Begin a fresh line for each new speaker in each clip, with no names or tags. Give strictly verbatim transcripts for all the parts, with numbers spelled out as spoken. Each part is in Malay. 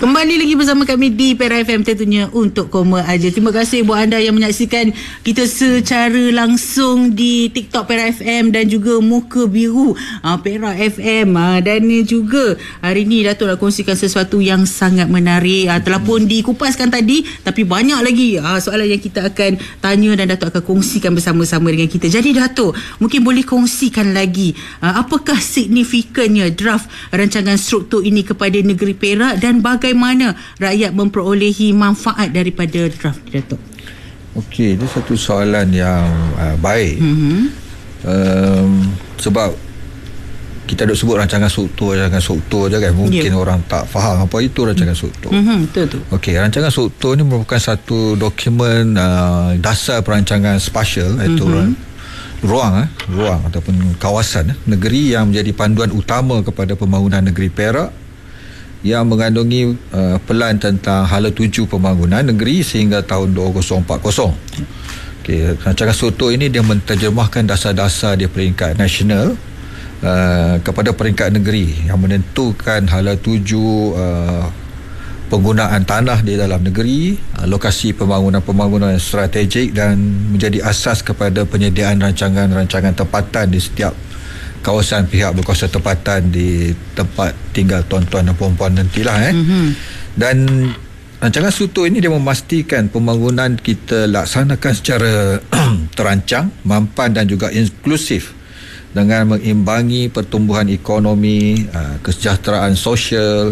Kembali lagi bersama kami di Perak F M, tentunya untuk Koma Aja. Terima kasih buat anda yang menyaksikan kita secara langsung di TikTok Perak F M dan juga Muka Biru uh, Perak F M. Uh, dan juga hari ni Datuk nak kongsikan sesuatu yang sangat menarik. Uh, telah pun dikupaskan tadi, tapi banyak lagi uh, soalan yang kita akan tanya dan Datuk akan kongsikan bersama-sama dengan kita. Jadi Datuk, mungkin boleh kongsikan lagi uh, apakah signifikannya draft rancangan struktur ini kepada negeri Perak dan bagaimana rakyat memperolehi manfaat daripada draft ni, Datuk?
Okey, ini satu soalan yang uh, baik. Mm-hmm. Um, sebab kita duk sebut rancangan struktur, rancangan struktur je kan. Mungkin yeah. orang tak faham apa itu rancangan struktur. Mm-hmm, betul tu. Okey, rancangan struktur ni merupakan satu dokumen uh, dasar perancangan spasial, iaitu mm-hmm. ruang eh, ruang ataupun kawasan eh, negeri yang menjadi panduan utama kepada pembangunan negeri Perak, yang mengandungi uh, pelan tentang hala tuju pembangunan negeri sehingga tahun dua ribu empat puluh. Okey, rancangan struktur ini dia menterjemahkan dasar-dasar di peringkat nasional uh, kepada peringkat negeri yang menentukan hala tuju uh, penggunaan tanah di dalam negeri, uh, lokasi pembangunan-pembangunan strategik dan menjadi asas kepada penyediaan rancangan-rancangan tempatan di setiap kawasan pihak berkuasa tempatan di tempat tinggal tuan-tuan dan puan-puan nantilah eh. Mm-hmm. Dan rancangan struktur ini dia memastikan pembangunan kita laksanakan secara terancang, mampan dan juga inklusif dengan mengimbangi pertumbuhan ekonomi, kesejahteraan sosial,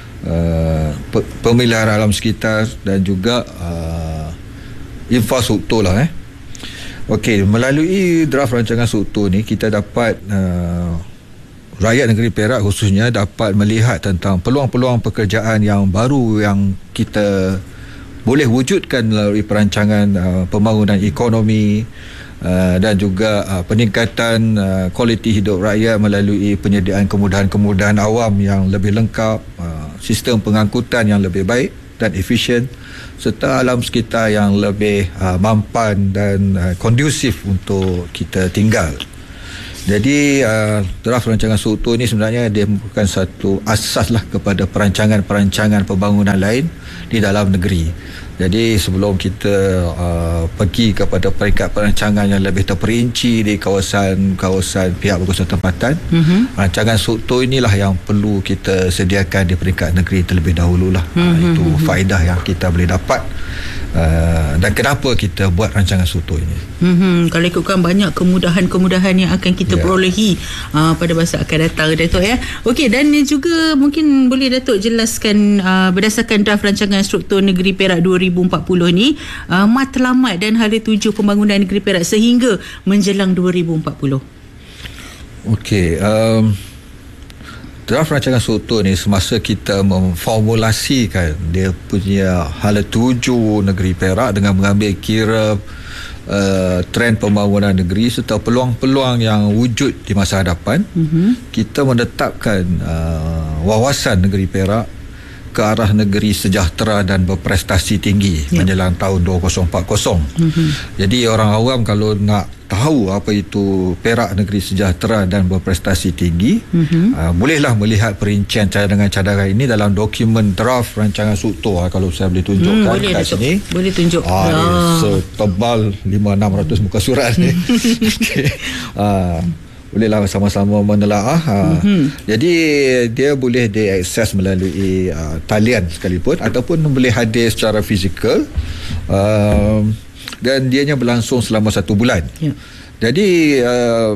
pemeliharaan alam sekitar dan juga infrastruktur lah eh. Okey, melalui draft rancangan struktur ni kita dapat uh, rakyat negeri Perak khususnya dapat melihat tentang peluang-peluang pekerjaan yang baru yang kita boleh wujudkan melalui perancangan uh, pembangunan ekonomi uh, dan juga uh, peningkatan uh, kualiti hidup rakyat melalui penyediaan kemudahan-kemudahan awam yang lebih lengkap, uh, sistem pengangkutan yang lebih baik dan efisien, serta alam sekitar yang lebih uh, mampan dan uh, kondusif untuk kita tinggal. Jadi uh, draft rancangan struktur ini sebenarnya dia merupakan satu asas lah kepada perancangan-perancangan pembangunan lain di dalam negeri. Jadi sebelum kita uh, pergi kepada peringkat perancangan yang lebih terperinci di kawasan-kawasan pihak berkuasa tempatan, mm-hmm. rancangan struktur inilah yang perlu kita sediakan di peringkat negeri terlebih dahululah. Mm-hmm. Uh, itu faedah yang kita boleh dapat. Uh, dan kenapa kita buat rancangan struktur ini.
Hmm, kalau ikutkan banyak kemudahan-kemudahan yang akan kita yeah. perolehi uh, pada masa akan datang, Datuk ya. Okey, dan juga mungkin boleh Datuk jelaskan uh, berdasarkan draft rancangan struktur negeri Perak dua ribu empat puluh ni, uh, matlamat dan hala tuju pembangunan negeri Perak sehingga menjelang dua ribu empat puluh.
Okey, um, draft rancangan struktur ni semasa kita memformulasikan dia punya hala tuju negeri Perak dengan mengambil kira uh, trend pembangunan negeri serta peluang-peluang yang wujud di masa hadapan, mm-hmm. kita menetapkan uh, wawasan negeri Perak ke arah negeri sejahtera dan berprestasi tinggi yep. menjelang tahun dua ribu empat puluh. Mm-hmm. Jadi orang awam kalau nak tahu apa itu Perak negeri sejahtera dan berprestasi tinggi, mm-hmm. uh, bolehlah melihat perincian cadangan-cadangan ini dalam dokumen draft rancangan struktur. Uh, kalau saya boleh tunjukkan mm, boleh, kat sini.
Boleh tunjuk.
Uh, oh. Setebal lima enam ratus muka surat ni. Okay. Uh, bolehlah sama-sama menelaah. Mm-hmm. Jadi dia boleh diakses melalui uh, talian sekalipun ataupun boleh hadir secara fizikal. Uh, dan dianya berlangsung selama satu bulan. Yeah. Jadi uh,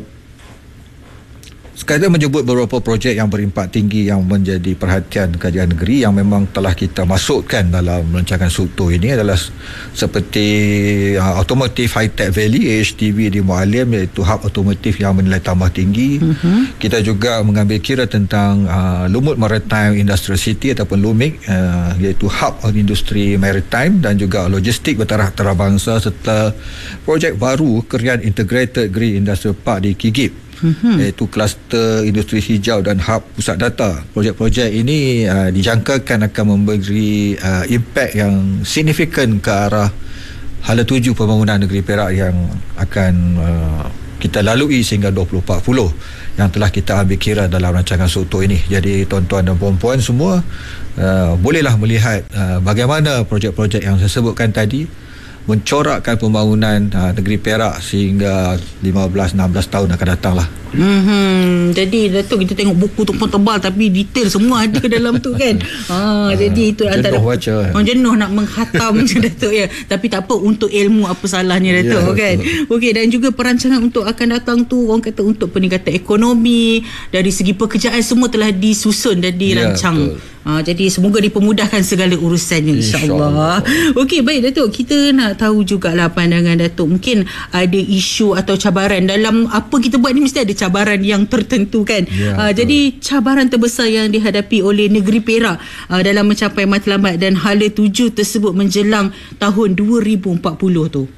sekadar menyebut beberapa projek yang berimpak tinggi yang menjadi perhatian kajian negeri yang memang telah kita masukkan dalam rancangan struktur ini adalah seperti uh, Automotive High Tech Valley A H T V di Mualim, iaitu hub otomotif yang bernilai tambah tinggi. Mm-hmm. Kita juga mengambil kira tentang uh, Lumut Maritime Industrial City ataupun Lumik, uh, iaitu hub industri maritime dan juga logistik bertaraf antarabangsa, serta projek baru Krian Integrated Green Industrial Park di Kigip, mm-hmm. iaitu kluster industri hijau dan hub pusat data. Projek-projek ini uh, dijangkakan akan memberi uh, impak yang signifikan ke arah hala tuju pembangunan negeri Perak yang akan uh, kita lalui sehingga dua ribu empat puluh. yang telah kita ambil kira dalam rancangan struktur ini. Jadi tuan-tuan dan puan-puan semua uh, bolehlah melihat uh, bagaimana projek-projek yang saya sebutkan tadi mencorakkan pembangunan uh, negeri Perak sehingga lima belas enam belas tahun akan datang lah.
Hmm, jadi Datuk, kita tengok buku tu pun tebal tapi detail semua ada dalam tu kan. Ha, jadi itu
jenuh
antara
baca.
Oh, jenuh nak menghatam macam Datuk ya. Tapi tak apa, untuk ilmu apa salahnya Datuk, ya, kan. Okey, dan juga perancangan untuk akan datang tu orang kata untuk peningkatan ekonomi, dari segi pekerjaan semua telah disusun dan dirancang. Ya, ha, jadi semoga dipermudahkan segala urusannya, insya-Allah. Insya Okey, baik Datuk, kita nak tahu jugalah pandangan Datuk. Mungkin ada isu atau cabaran dalam apa kita buat ni, mesti ada cabaran yang tertentu kan. Ya, uh, jadi cabaran terbesar yang dihadapi oleh negeri Perak uh, dalam mencapai matlamat dan hala tuju tersebut menjelang tahun dua ribu empat puluh tu.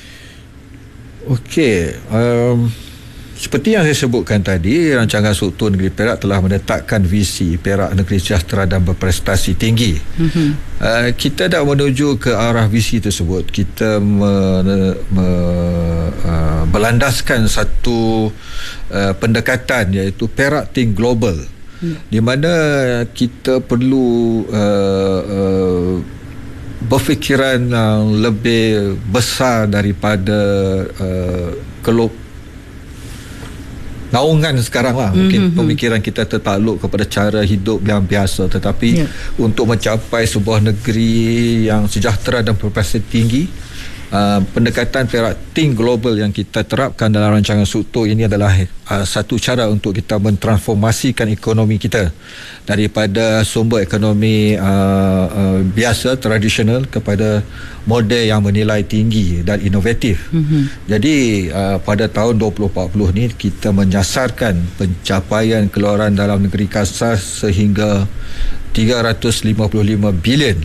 Okey, um, seperti yang saya sebutkan tadi, rancangan struktur negeri Perak telah menetapkan visi Perak negeri sejahtera dan berprestasi tinggi. Mm-hmm. Uh, kita dah menuju ke arah visi tersebut. Kita me, me, uh, berlandaskan satu uh, pendekatan, iaitu Perak Think Global, mm. di mana kita perlu uh, uh, berfikiran uh, lebih besar daripada uh, kelop naungan sekarang lah. Mungkin mm-hmm. pemikiran kita tertakluk kepada cara hidup yang biasa, tetapi yeah. untuk mencapai sebuah negeri yang sejahtera dan berprestasi tinggi, uh, pendekatan Perak Think Global yang kita terapkan dalam rancangan struktur ini adalah uh, satu cara untuk kita mentransformasikan ekonomi kita daripada sumber ekonomi uh, uh, biasa, tradisional, kepada model yang menilai tinggi dan inovatif. Mm-hmm. Jadi uh, pada tahun dua ribu empat puluh ni kita menyasarkan pencapaian keluaran dalam negeri kasar sehingga tiga ratus lima puluh lima bilion,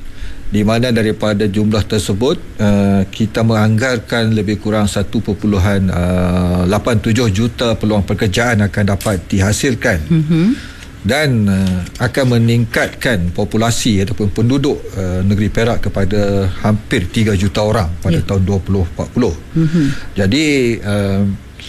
di mana daripada jumlah tersebut uh, kita menganggarkan lebih kurang satu perpuluhan lapan tujuh juta peluang pekerjaan akan dapat dihasilkan. Mm-hmm. Dan uh, akan meningkatkan populasi ataupun penduduk uh, negeri Perak kepada hampir tiga juta orang pada yeah. tahun dua ribu empat puluh. Mm-hmm. Jadi uh,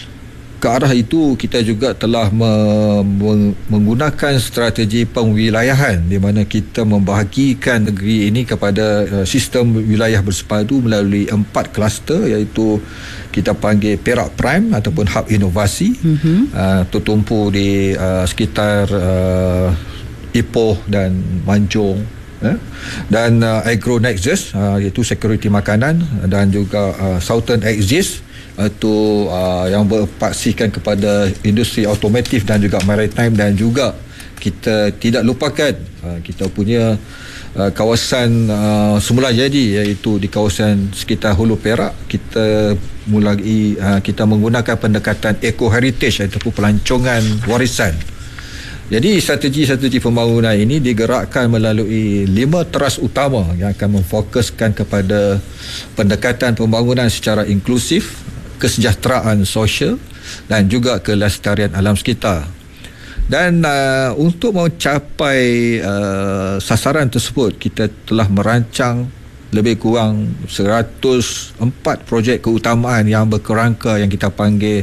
ke arah itu kita juga telah me- me- menggunakan strategi pengwilayahan, di mana kita membahagikan negeri ini kepada uh, sistem wilayah bersepadu melalui empat kluster, iaitu kita panggil Perak Prime ataupun Hub Inovasi, mm-hmm. uh, tertumpu di uh, sekitar uh, Ipoh dan Manjung, eh? dan uh, Agro Nexus, uh, iaitu security makanan, dan juga uh, Southern Axis, itu uh, yang berpaksikan kepada industri automotif dan juga maritime, dan juga kita tidak lupakan uh, kita punya uh, kawasan uh, semula jadi, iaitu di kawasan sekitar Hulu Perak. Kita mulai uh, kita menggunakan pendekatan eco heritage ataupun pelancongan warisan. Jadi strategi-strategi pembangunan ini digerakkan melalui lima teras utama yang akan memfokuskan kepada pendekatan pembangunan secara inklusif, kesejahteraan sosial, dan juga kelestarian alam sekitar. Dan uh, untuk mencapai uh, sasaran tersebut, kita telah merancang lebih kurang seratus empat projek keutamaan yang berkerangka yang kita panggil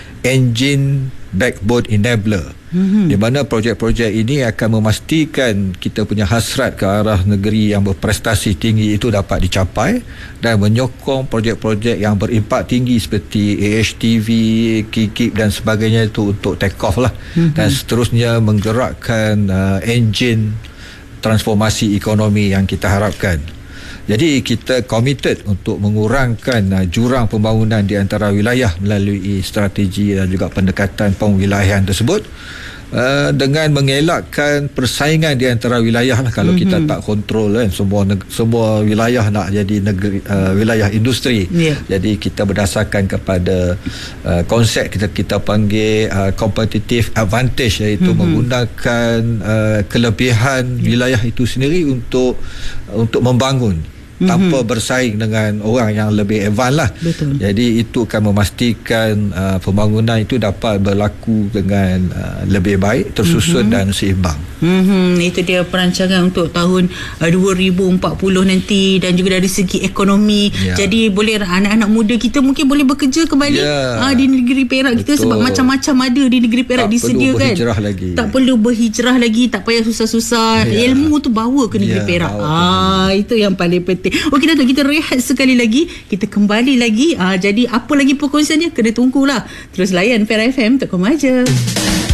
Engine Backbone Enabler, mm-hmm. di mana projek-projek ini akan memastikan kita punya hasrat ke arah negeri yang berprestasi tinggi itu dapat dicapai, dan menyokong projek-projek yang berimpak tinggi seperti A H T V, K K I P dan sebagainya itu untuk take off lah, mm-hmm. dan seterusnya menggerakkan uh, enjin transformasi ekonomi yang kita harapkan. Jadi kita committed untuk mengurangkan uh, jurang pembangunan di antara wilayah melalui strategi dan juga pendekatan pengwilayahan tersebut, uh, dengan mengelakkan persaingan di antara wilayah lah. Kalau mm-hmm. kita tak kontrol kan, semua neg- semua wilayah nak jadi negeri uh, wilayah industri. Yeah. Jadi kita berdasarkan kepada uh, konsep kita kita panggil uh, competitive advantage, iaitu mm-hmm. menggunakan uh, kelebihan wilayah itu sendiri untuk untuk membangun mm-hmm. tanpa bersaing dengan orang yang lebih advance lah.
Betul.
Jadi itu akan memastikan uh, pembangunan itu dapat berlaku dengan uh, lebih baik, tersusun mm-hmm. dan seimbang.
Mm-hmm. Itu dia perancangan untuk tahun uh, dua ribu empat puluh nanti, dan juga dari segi ekonomi. Yeah. Jadi boleh anak-anak muda kita mungkin boleh bekerja kembali yeah. uh, di negeri Perak. Betul. Kita sebab macam-macam ada di negeri Perak
tak
disediakan.
Tak perlu berhijrah lagi.
Tak perlu berhijrah lagi, tak payah susah-susah. Yeah. Ilmu tu bawa ke negeri yeah, Perak. Ah, itu yang paling penting. Okey Datuk, kita rehat sekali lagi. Kita kembali lagi. Ah, jadi apa lagi perkongsiannya? Kena tunggulah. Terus layan Perak F M dot com aja.